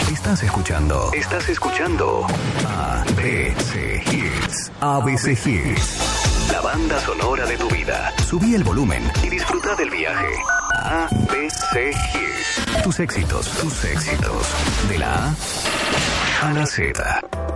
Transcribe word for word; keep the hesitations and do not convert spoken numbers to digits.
Estás escuchando. Estás escuchando A B C Hits. A B C Hits. La banda sonora de tu vida. Subí el volumen y disfruta del viaje. A B C Hits. Tus éxitos, tus éxitos. De la A a la Z.